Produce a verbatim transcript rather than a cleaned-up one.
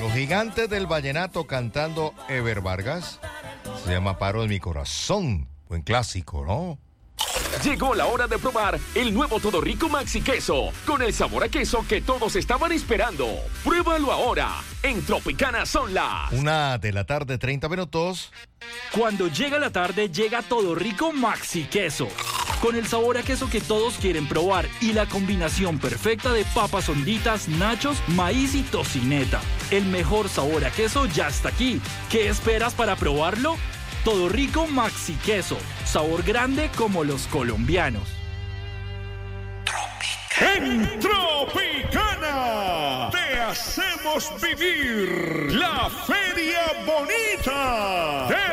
Los gigantes del vallenato cantando Ever Vargas. Se llama Paro en mi corazón. Buen clásico, ¿no? Llegó la hora de probar el nuevo Todo Rico Maxi Queso, con el sabor a queso que todos estaban esperando. Pruébalo ahora. En Tropicana son las Una de la tarde, treinta minutos. Cuando llega la tarde, llega Todo Rico Maxi Queso, con el sabor a queso que todos quieren probar y la combinación perfecta de papas honditas, nachos, maíz y tocineta. El mejor sabor a queso ya está aquí. ¿Qué esperas para probarlo? Todo Rico Maxi Queso, sabor grande como los colombianos. En Tropicana te hacemos vivir la Feria Bonita de